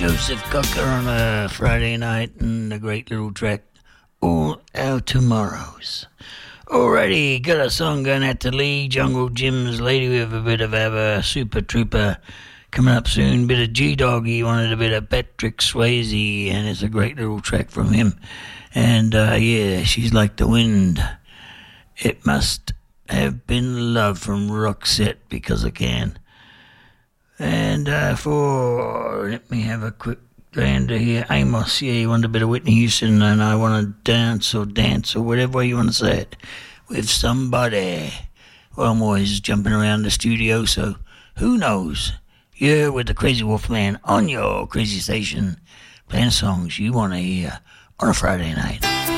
Joseph Cocker on a Friday night and a great little track, All Our Tomorrows. Alrighty, got a song going out to Lee, Jungle Jim's Lady with a bit of a Super Trooper coming up soon. Bit of G-Dog, he wanted a bit of Patrick Swayze, and it's a great little track from him. And yeah, She's Like the Wind. It Must Have Been Love from Roxette, Because I Can. And let me have a quick gander here. Amos, yeah, you want a bit of Whitney Houston, and I want to dance or whatever way you want to say it, with somebody. Well, I'm always jumping around the studio, so who knows? You're with the Crazy Wolf Man on your crazy station, playing songs you want to hear on a Friday night.